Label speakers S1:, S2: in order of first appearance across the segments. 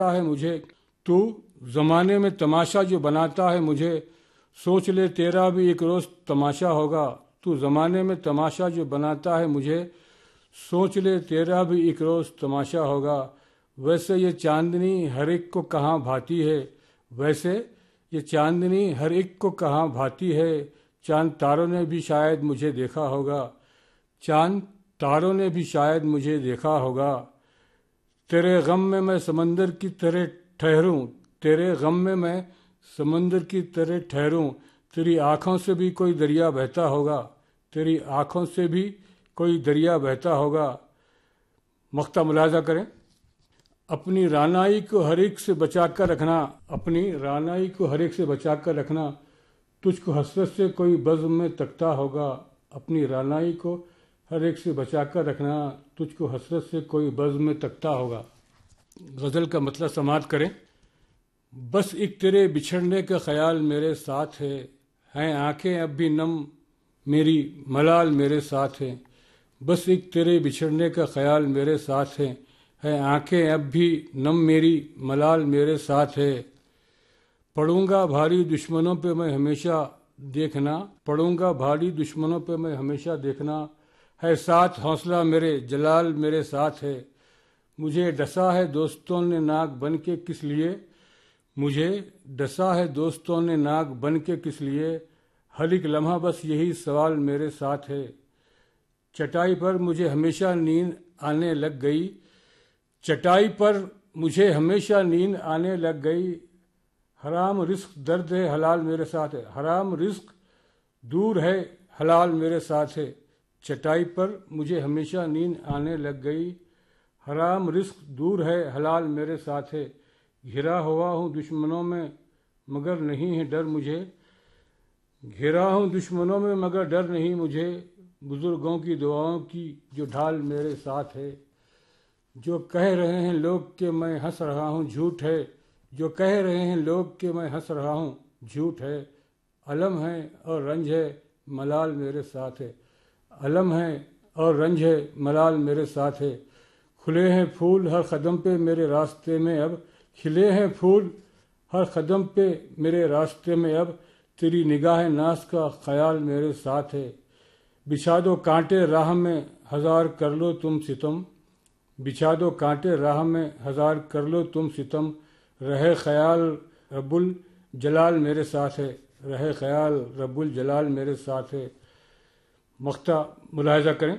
S1: ہے مجھے تو زمانے میں تماشا جو بناتا ہے مجھے، سوچ لے تیرا بھی ایک روز تماشا ہوگا. تو زمانے میں تماشا جو بناتا ہے مجھے، سوچ لے تیرا بھی ایک روز تماشا ہوگا. ویسے یہ چاندنی ہر ایک کو کہاں بھاتی ہے، ویسے یہ چاندنی ہر ایک کو کہاں بھاتی ہے. چاند تاروں نے بھی شاید مجھے دیکھا ہوگا، چاند تاروں نے بھی شاید مجھے دیکھا ہوگا. تیرے غم میں میں سمندر کی طرح ٹھہروں، تیرے غم میں میں سمندر کی طرح ٹھہروں. تیری آنکھوں سے بھی کوئی دریا بہتا ہوگا، تیری آنکھوں سے بھی کوئی دریا بہتا ہوگا. مقطع ملاحظہ کریں. اپنی رانائی کو ہر ایک سے بچا کر رکھنا، اپنی رانائی کو ہر ایک سے بچا کر رکھنا. تجھ کو حسرت سے کوئی بزم میں تکتا ہوگا، اپنی رانائی کو ہر ایک سے بچا کر رکھنا. تجھ کو حسرت سے کوئی بزم میں تکتا ہوگا. غزل کا مطلب سماعت کریں. بس ایک تیرے بچھڑنے کا خیال میرے ساتھ ہے، ہیں آنکھیں اب بھی نم میری ملال میرے ساتھ ہے. بس ایک تیرے بچھڑنے کا خیال میرے ساتھ ہے، ہیں آنکھیں اب بھی نم میری ملال میرے ساتھ ہے. پڑوں گا بھاری دشمنوں پہ میں ہمیشہ دیکھنا، پڑوں گا بھاری دشمنوں پہ میں ہمیشہ دیکھنا. ہے ساتھ حوصلہ میرے جلال میرے ساتھ ہے. مجھے ڈسا ہے دوستوں نے ناک بن کے کس لیے، مجھے ڈسا ہے دوستوں نے ناک بن کے کس لیے. ہر ایک لمحہ بس یہی سوال میرے ساتھ ہے. چٹائی پر مجھے ہمیشہ نیند آنے لگ گئی، چٹائی پر مجھے ہمیشہ نیند آنے لگ گئی. حرام رزق درد ہے حلال میرے ساتھ ہے، حرام رزق دور ہے حلال میرے ساتھ ہے. چٹائی پر مجھے ہمیشہ نیند آنے لگ گئی. حرام رزق دور ہے حلال میرے ساتھ ہے. گھرا ہوا ہوں دشمنوں میں مگر نہیں ہے ڈر مجھے، گھرا ہوں دشمنوں میں مگر ڈر نہیں مجھے. بزرگوں کی دعاؤں کی جو ڈھال میرے ساتھ ہے. جو کہہ رہے ہیں لوگ کہ میں ہنس رہا ہوں جھوٹ ہے، جو کہہ رہے ہیں لوگ کہ میں ہنس رہا ہوں جھوٹ ہے. الم ہے اور رنج ہے ملال میرے ساتھ ہے، الم ہے اور رنج ہے ملال میرے ساتھ ہے. کھلے ہیں پھول ہر قدم پہ میرے راستے میں اب، کھلے ہیں پھول ہر قدم پہ میرے راستے میں اب. تیری نگاہ ناز کا خیال میرے ساتھ ہے. بچھا دو کانٹے راہ میں ہزار کر لو تم ستم، بچھا دو کانٹے راہ میں ہزار کر لو تم ستم. رہے خیال رب الجلال میرے ساتھ ہے، رہے خیال رب الجلال میرے ساتھ ہے. مقطع ملاحظہ کریں.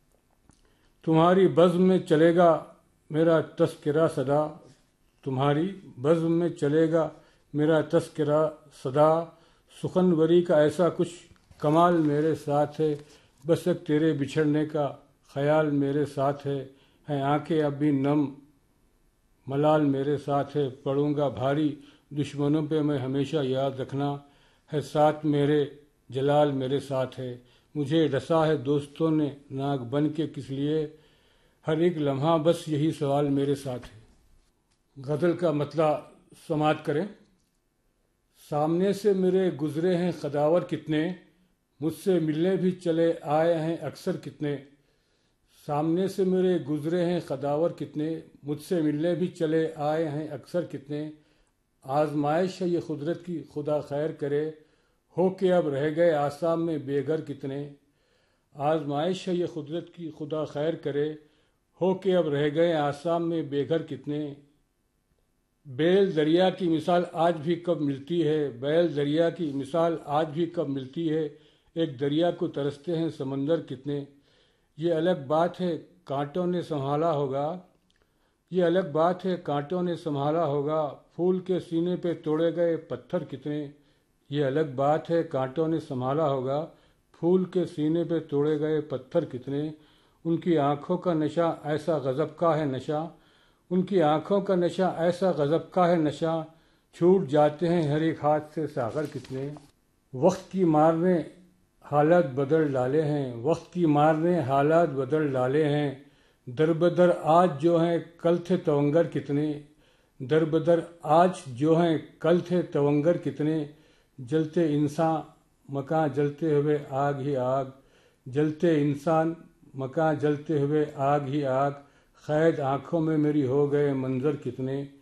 S1: تمہاری بزم میں چلے گا میرا تذکرہ صدا، تمہاری بزم میں چلے گا میرا تذکرہ صدا. سخنوری کا ایسا کچھ کمال میرے ساتھ ہے، بس ایک تیرے بچھڑنے کا خیال میرے ساتھ ہے. ہیں آنکھیں اب بھی نم ملال میرے ساتھ ہے. پڑوں گا بھاری دشمنوں پہ میں ہمیشہ یاد رکھنا، ہے ساتھ میرے جلال میرے ساتھ ہے. مجھے ڈسا ہے دوستوں نے ناک بن کے کس لیے، ہر ایک لمحہ بس یہی سوال میرے ساتھ ہے. غزل کا مطلب سماعت کریں. سامنے سے میرے گزرے ہیں خداور کتنے، مجھ سے ملنے بھی چلے آئے ہیں اکثر کتنے. سامنے سے میرے گزرے ہیں خداور کتنے، مجھ سے ملنے بھی چلے آئے ہیں اکثر کتنے. آزمائش ہے یہ قدرت کی خدا خیر کرے، ہو کہ اب رہ گئے آسام میں بے گھر کتنے. آزمائش ہے یہ قدرت کی خدا خیر کرے، ہو کہ اب رہ گئے آسام میں بے گھر کتنے. بیل دریا کی مثال آج بھی کب ملتی ہے، بیل دریا کی مثال آج بھی کب ملتی ہے. ایک دریا کو ترستے ہیں سمندر کتنے. یہ الگ بات ہے کانٹوں نے سنبھالا ہوگا، یہ الگ بات ہے کانٹوں نے سنبھالا ہوگا. پھول کے سینے پہ توڑے گئے پتھر کتنے. یہ الگ بات ہے کانٹوں نے سنبھالا ہوگا، پھول کے سینے پہ توڑے گئے پتھر کتنے. ان کی آنکھوں کا نشہ ایسا غضب کا ہے نشہ، ان کی آنکھوں کا نشہ ایسا غضب کا ہے نشہ. چھوٹ جاتے ہیں ہر ایک ہاتھ سے ساغر کتنے. وقت کی مار نے حالات بدل ڈالے ہیں، وقت کی مار نے حالات بدل ڈالے ہیں. در بدر آج جو ہیں کل تھے توانگر کتنے، در بدر آج جو ہیں کل تھے توانگر کتنے. جلتے انسان مکاں جلتے ہوئے آگ ہی آگ، جلتے انسان مکاں جلتے ہوئے آگ ہی آگ. قید آنکھوں میں میری ہو گئے منظر کتنے.